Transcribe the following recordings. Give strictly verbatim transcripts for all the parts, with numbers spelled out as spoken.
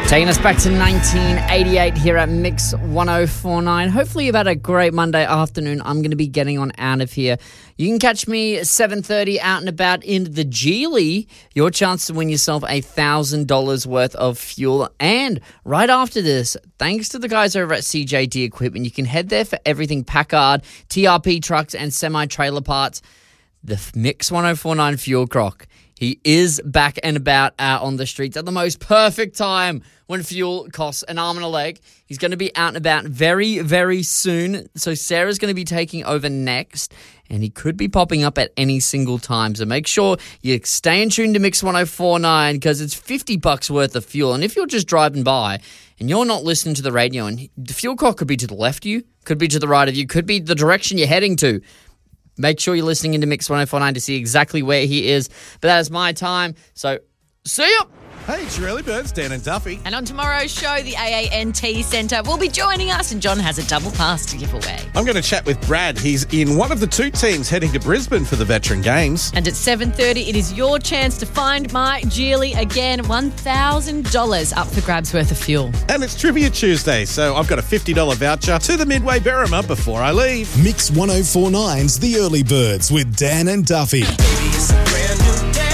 Taking us back to nineteen eighty-eight here at Mix one oh four point nine. Hopefully you've had a great Monday afternoon. I'm going to be getting on out of here. You can catch me at seven thirty out and about in the Geely. Your chance to win yourself one thousand dollars worth of fuel. And right after this, thanks to the guys over at C J D Equipment, you can head there for everything Packard, T R P trucks and semi-trailer parts. The Mix one oh four point nine Fuel Croc. He is back and about out on the streets at the most perfect time when fuel costs an arm and a leg. He's going to be out and about very, very soon. So Sarah's going to be taking over next, and he could be popping up at any single time. So make sure you stay in tune to Mix one oh four point nine because it's fifty bucks worth of fuel. And if you're just driving by and you're not listening to the radio, and the fuel croc could be to the left of you, could be to the right of you, could be the direction you're heading to, make sure you're listening into Mix one oh four point nine to see exactly where he is. But that is my time. So, see ya! Hey, it's your early birds, Dan and Duffy. And on tomorrow's show, the A A N T Centre will be joining us, and John has a double pass to give away. I'm going to chat with Brad. He's in one of the two teams heading to Brisbane for the Veteran Games. And at seven thirty, it is your chance to find my Geely again. one thousand dollars up for grabs worth of fuel. And it's Trivia Tuesday, so I've got a fifty dollars voucher to the Midway Berrima before I leave. Mix one oh four point nine's The Early Birds with Dan and Duffy. Baby, it's a brand new day.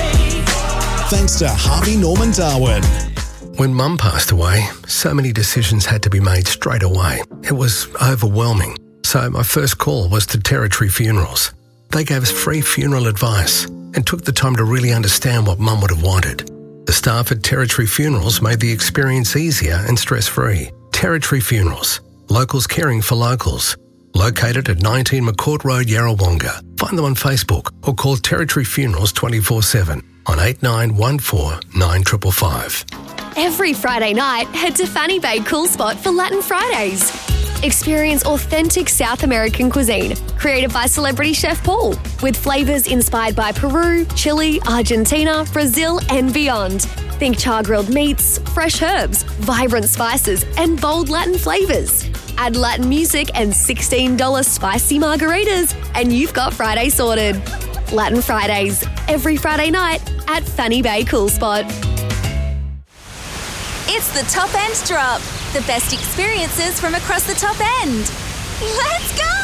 Thanks to Harvey Norman Darwin. When Mum passed away, so many decisions had to be made straight away. It was overwhelming. So my first call was to Territory Funerals. They gave us free funeral advice and took the time to really understand what Mum would have wanted. The staff at Territory Funerals made the experience easier and stress-free. Territory Funerals. Locals caring for locals. Located at nineteen McCourt Road, Yarrawonga. Find them on Facebook or call Territory Funerals twenty-four seven on eight nine one four nine five five five. Every Friday night, head to Fanny Bay Cool Spot for Latin Fridays. Experience authentic South American cuisine, created by celebrity chef Paul, with flavours inspired by Peru, Chile, Argentina, Brazil and beyond. Think char-grilled meats, fresh herbs, vibrant spices and bold Latin flavours. Add Latin music and sixteen dollars spicy margaritas and you've got Friday sorted. Latin Fridays, every Friday night at Fanny Bay Cool Spot. It's the Top End Drop. The best experiences from across the top end. Let's go!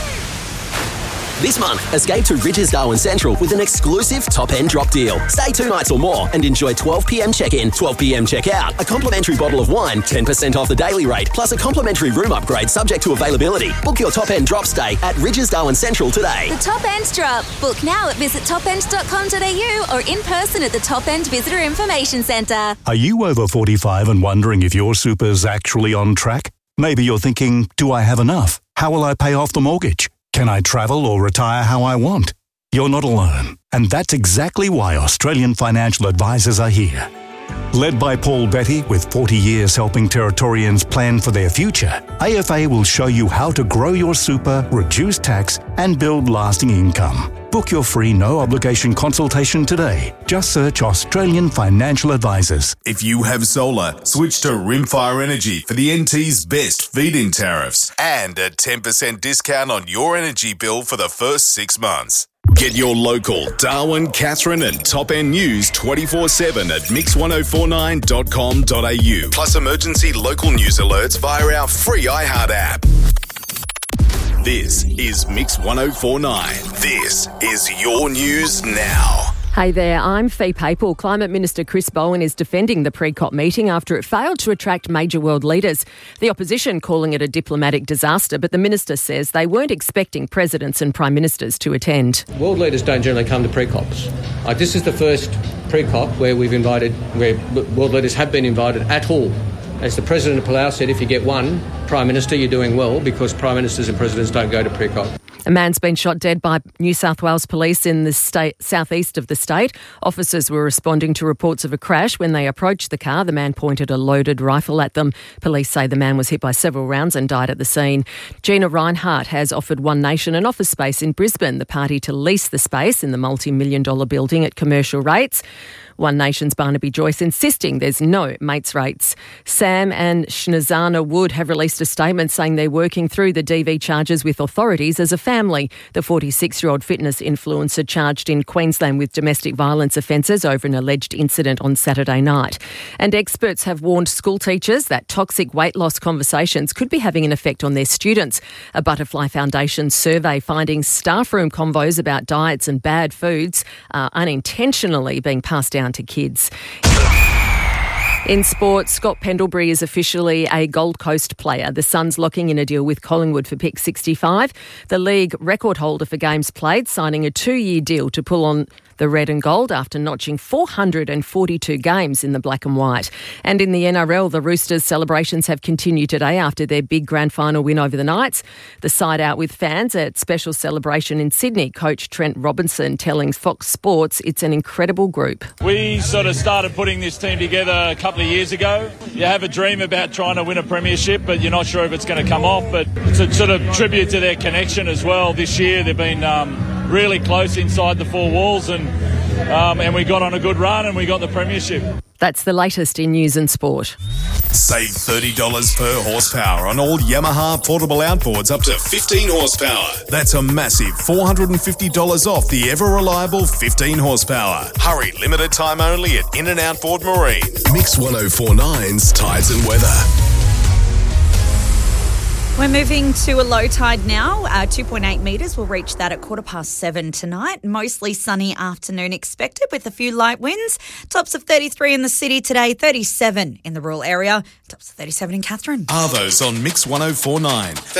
This month, escape to Ridges Darwin Central with an exclusive top-end drop deal. Stay two nights or more and enjoy twelve p.m. check-in, twelve p.m. check-out, a complimentary bottle of wine, ten percent off the daily rate, plus a complimentary room upgrade subject to availability. Book your top-end drop stay at Ridges Darwin Central today. The Top End Drop. Book now at visit top end dot com dot a u or in person at the Top End Visitor Information Centre. Are you over forty-five and wondering if your super's actually on track? Maybe you're thinking, do I have enough? How will I pay off the mortgage? Can I travel or retire how I want? You're not alone. And that's exactly why Australian Financial Advisors are here. Led by Paul Betty, with forty years helping Territorians plan for their future, A F A will show you how to grow your super, reduce tax, and build lasting income. Book your free no-obligation consultation today. Just search Australian Financial Advisors. If you have solar, switch to Rimfire Energy for the N T's best feed-in tariffs and a ten percent discount on your energy bill for the first six months. Get your local Darwin, Katherine and Top End news twenty-four seven at mix one oh four nine dot com dot a u. Plus emergency local news alerts via our free iHeart app. This is Mix one oh four point nine. This is your news now. Hey there, I'm Fee Papel. Climate Minister Chris Bowen is defending the pre-COP meeting after it failed to attract major world leaders. The opposition calling it a diplomatic disaster, but the minister says they weren't expecting presidents and prime ministers to attend. World leaders don't generally come to pre-COPs. Uh, this is the first pre-COP where we've invited, where world leaders have been invited at all. As the President of Palau said, if you get one Prime Minister, you're doing well, because Prime Ministers and Presidents don't go to pre-COP. A man's been shot dead by New South Wales police in the state southeast of the state. Officers were responding to reports of a crash. When they approached the car, the man pointed a loaded rifle at them. Police say the man was hit by several rounds and died at the scene. Gina Rinehart has offered One Nation an office space in Brisbane, the party to lease the space in the multi-million dollar building at commercial rates. One Nation's Barnaby Joyce insisting there's no mates rates. Sam and Shnazana Wood have released a statement saying they're working through the D V charges with authorities as a family. The forty-six-year-old fitness influencer charged in Queensland with domestic violence offences over an alleged incident on Saturday night. And experts have warned school teachers that toxic weight loss conversations could be having an effect on their students. A Butterfly Foundation survey finding staff room convos about diets and bad foods are unintentionally being passed down to kids. In sport, Scott Pendlebury is officially a Gold Coast player. The Suns locking in a deal with Collingwood for pick sixty-five. The league record holder for games played, signing a two-year deal to pull on the red and gold after notching four hundred forty-two games in the black and white. And in the N R L, the Roosters' celebrations have continued today after their big grand final win over the Knights. The side out with fans at special celebration in Sydney. Coach Trent Robinson telling Fox Sports it's an incredible group. We sort of started putting this team together a couple of years ago. You have a dream about trying to win a premiership, but you're not sure if it's going to come off. But it's a sort of tribute to their connection as well. This year they've been um, really close inside the four walls, and um, and we got on a good run and we got the premiership. That's the latest in news and sport. Save thirty dollars per horsepower on all Yamaha portable outboards up to fifteen horsepower. That's a massive four hundred fifty dollars off the ever-reliable fifteen horsepower. Hurry, limited time only at In and Outboard Marine. Mix one oh four point nine's Tides and Weather. We're moving to a low tide now. Uh, two point eight metres. We'll reach that at quarter past seven tonight. Mostly sunny afternoon expected with a few light winds. Tops of thirty-three in the city today, thirty-seven in the rural area. Tops of thirty-seven in Katherine. Arvo's on Mix one oh four point nine.